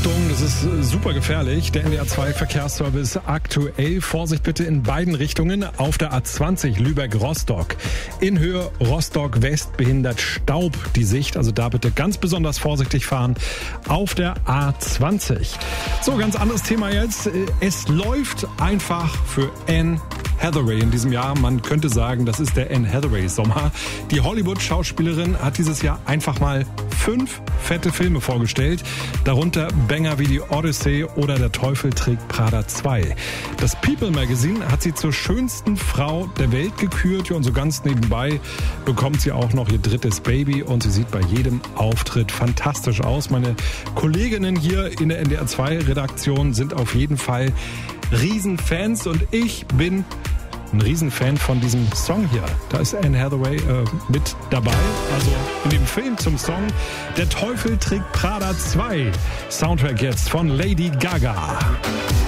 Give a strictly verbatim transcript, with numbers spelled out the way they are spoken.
Achtung, das ist super gefährlich. Der N D R zwei Verkehrsservice aktuell. Vorsicht bitte in beiden Richtungen. Auf der A zwanzig Lübeck-Rostock. In Höhe Rostock-West behindert Staub die Sicht. Also da bitte ganz besonders vorsichtig fahren. Auf der A zwanzig. So, ganz anderes Thema jetzt. Es läuft einfach für Anne Hathaway in diesem Jahr. Man könnte sagen, das ist der Anne Hathaway-Sommer. Die Hollywood-Schauspielerin hat dieses Jahr einfach mal fünf fette Filme vorgestellt. Darunter Banger wie die Odyssey oder Der Teufel trägt Prada zwei. Das People Magazine hat sie zur schönsten Frau der Welt gekürt. Und so ganz nebenbei bekommt sie auch noch ihr drittes Baby. Und sie sieht bei jedem Auftritt fantastisch aus. Meine Kolleginnen hier in der N D R zwei Redaktion sind auf jeden Fall Riesenfans. Und ich bin ein Riesenfan von diesem Song hier. Da ist Anne Hathaway äh, mit dabei. Also in dem Film zum Song Der Teufel trägt Prada zwei. Soundtrack jetzt von Lady Gaga.